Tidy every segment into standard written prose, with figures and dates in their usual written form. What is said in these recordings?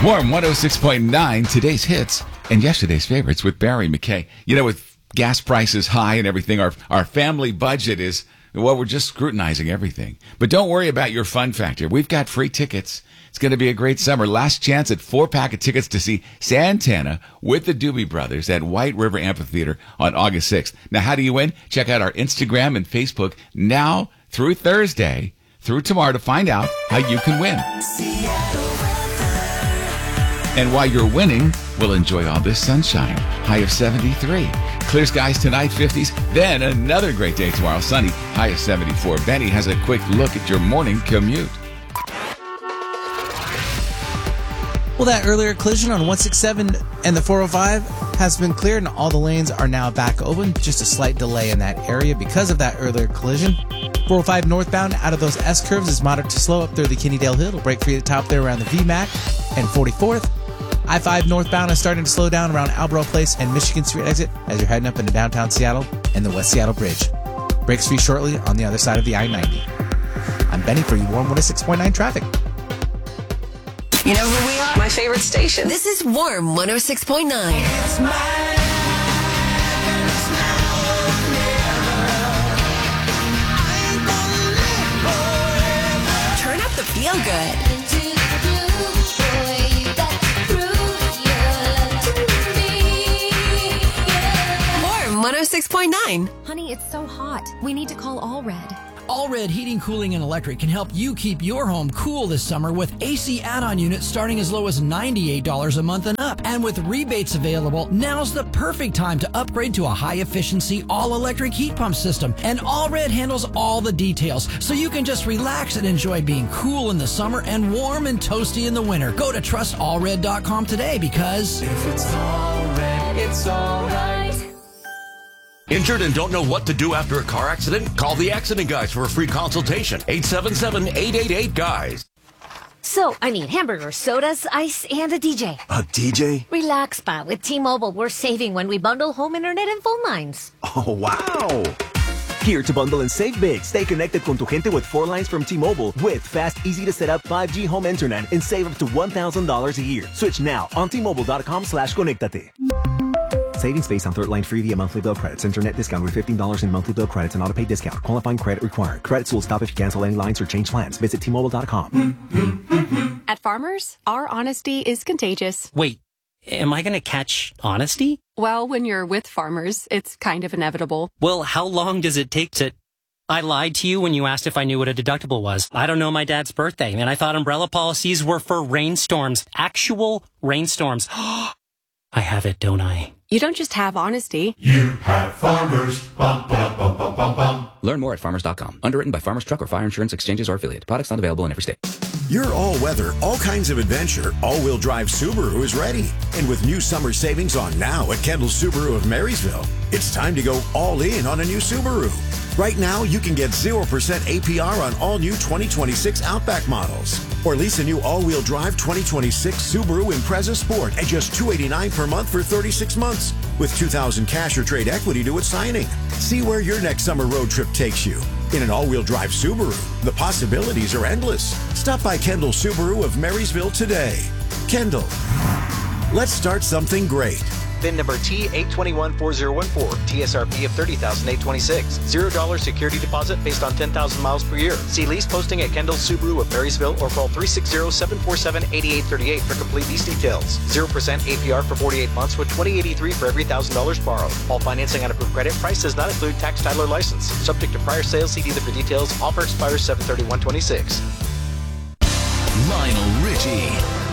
Warm 106.9, today's hits and yesterday's favorites with Barry McKay. You know, with gas prices high and everything, our family budget is, well, we're just scrutinizing everything. But don't worry about your fun factor. We've got free tickets. It's going to be a great summer. Last chance at 4-pack of tickets to see Santana with the Doobie Brothers at White River Amphitheater on August 6th. Now, how do you win? Check out our Instagram and Facebook now through Thursday, through tomorrow to find out how you can win. And while you're winning, we'll enjoy all this sunshine. High of 73. Clear skies tonight, 50s. Then another great day tomorrow, sunny. High of 74. Benny has a quick look at your morning commute. Well, that earlier collision on 167 and the 405 has been cleared, and all the lanes are now back open. Just a slight delay in that area because of that earlier collision. 405 northbound out of those S-curves is moderate to slow up through the Kennydale Hill. It'll break free at the top there around the VMAC and 44th. I-5 northbound is starting to slow down around Albro Place and Michigan Street exit as you're heading up into downtown Seattle and the West Seattle Bridge. Breaks free shortly on the other side of the I-90. I'm Benny for your Warm 106.9 traffic. You know who we are? My favorite station. This is Warm 106.9. Turn up the feel good. Warm 106.9. Honey, it's so hot. We need to call Allred. Allred Heating, Cooling, and Electric can help you keep your home cool this summer with AC add-on units starting as low as $98 a month and up. And with rebates available, now's the perfect time to upgrade to a high-efficiency, all-electric heat pump system. And Allred handles all the details, so you can just relax and enjoy being cool in the summer and warm and toasty in the winter. Go to trustallred.com today because if it's Allred, it's alright. Injured and don't know what to do after a car accident? Call the Accident Guys for a free consultation. 877-888-GUYS. So, I need hamburgers, sodas, ice, and a DJ. A DJ? Relax, Pa. With T-Mobile, we're saving when we bundle home internet and phone lines. Oh, wow. Here to bundle and save big. Stay connected con tu gente with 4 lines from T-Mobile with fast, easy to set up 5G home internet and save up to $1,000 a year. Switch now on T-Mobile.com/conectate. Savings based on third line free via monthly bill credits. Internet discount with $15 in monthly bill credits and auto pay discount. Qualifying credit required. Credits will stop if you cancel any lines or change plans. Visit T-Mobile.com. At Farmers, our honesty is contagious. Wait, am I going to catch honesty? Well, when you're with Farmers, it's kind of inevitable. Well, how long does it take to... I lied to you when you asked if I knew what a deductible was. I don't know my dad's birthday, and I thought umbrella policies were for rainstorms. Actual rainstorms. I have it, don't I? You don't just have honesty. You have Farmers. Bum, bum, bum, bum, bum, bum. Learn more at farmers.com. Underwritten by Farmers Truck or Fire Insurance Exchanges or affiliate. Products not available in every state. Your all-weather, all kinds of adventure, all-wheel drive Subaru is ready. And with new summer savings on now at Kendall Subaru of Marysville, it's time to go all in on a new Subaru. Right now, you can get 0% APR on all new 2026 Outback models. Or lease a new all-wheel drive 2026 Subaru Impreza Sport at just $289 per month for 36 months, with $2,000 cash or trade equity to its signing. See where your next summer road trip takes you. In an all-wheel drive Subaru, the possibilities are endless. Stop by Kendall Subaru of Marysville today. Kendall, let's start something great. VIN number T8214014, TSRP of $30,826. $0 security deposit based on 10,000 miles per year. See lease posting at Kendall Subaru of Marysville or call 360-747-8838 for complete lease details. 0% APR for 48 months with $20.83 for every $1,000 borrowed. All financing on approved credit. Price does not include tax, title, or license. Subject to prior sales. See dealer for details. Offer expires 7/31/26. Lionel Richie.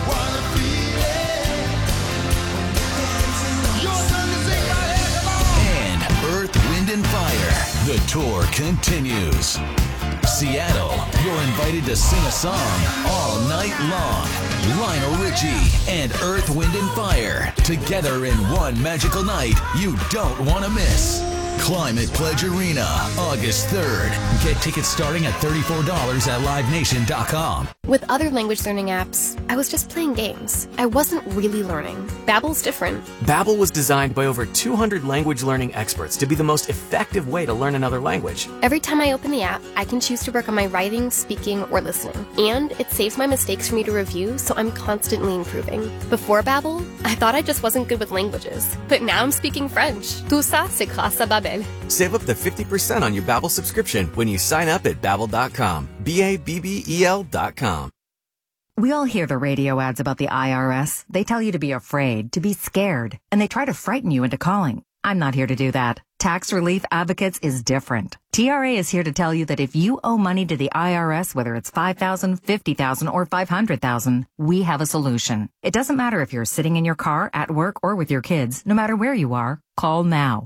Earth, Wind, and Fire. The tour continues. Seattle, you're invited to sing a song all night long. Lionel Richie and Earth, Wind, and Fire together in one magical night you don't want to miss. Climate Pledge Arena, August 3rd. Get tickets starting at $34 at livenation.com. With other language learning apps, I was just playing games. I wasn't really learning. Babbel's different. Babbel was designed by over 200 language learning experts to be the most effective way to learn another language. Every time I open the app, I can choose to work on my writing, speaking, or listening. And it saves my mistakes for me to review, so I'm constantly improving. Before Babbel, I thought I just wasn't good with languages. But now I'm speaking French. Tout ça, c'est grâce à Babbel. Save up to 50% on your Babbel subscription when you sign up at Babbel.com. Babbel.com. We all hear the radio ads about the IRS. They tell you to be afraid, to be scared, and they try to frighten you into calling. I'm not here to do that. Tax Relief Advocates is different. TRA is here to tell you that if you owe money to the IRS, whether it's $5,000, $50,000, or $500,000, we have a solution. It doesn't matter if you're sitting in your car, at work, or with your kids. No matter where you are, call now.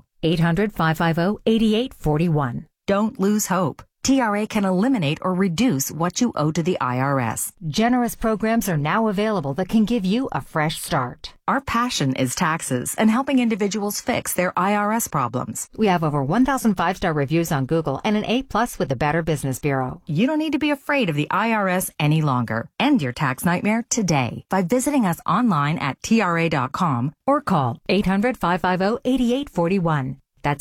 800-550-8841. Don't lose hope. TRA can eliminate or reduce what you owe to the IRS. Generous programs are now available that can give you a fresh start. Our passion is taxes and helping individuals fix their IRS problems. We have over 1,000 5-star reviews on Google and an A+ with the Better Business Bureau. You don't need to be afraid of the IRS any longer. End your tax nightmare today by visiting us online at TRA.com or call 800-550-8841. That's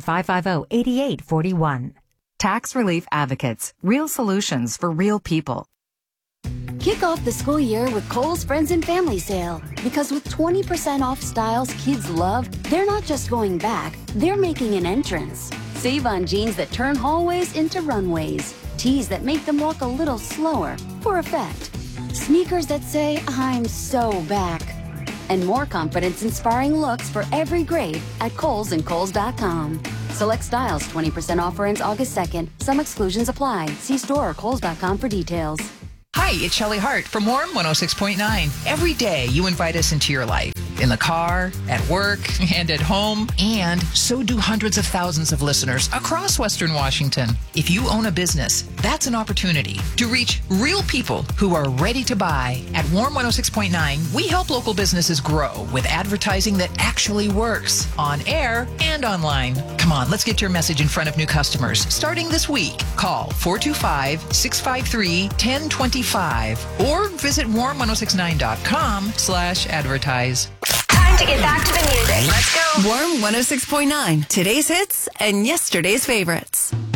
800-550-8841. Tax Relief Advocates. Real solutions for real people. Kick off the school year with Kohl's Friends and Family Sale. Because with 20% off styles kids love, they're not just going back, they're making an entrance. Save on jeans that turn hallways into runways. Tees that make them walk a little slower, for effect. Sneakers that say, I'm so back. And more confidence-inspiring looks for every grade at Kohl's and Kohl's.com. Select styles 20% offer ends August 2nd. Some exclusions apply. See store or Kohl's.com for details. Hi, it's Shelley Hart from Warm 106.9. Every day you invite us into your life. In the car, at work, and at home. And so do hundreds of thousands of listeners across Western Washington. If you own a business, that's an opportunity to reach real people who are ready to buy. At Warm 106.9, we help local businesses grow with advertising that actually works on air and online. Come on, let's get your message in front of new customers. Starting this week, call 425-653-1025 or visit warm1069.com/advertise. Time to get back to the music. Let's go. Warm 106.9. Today's hits and yesterday's favorites.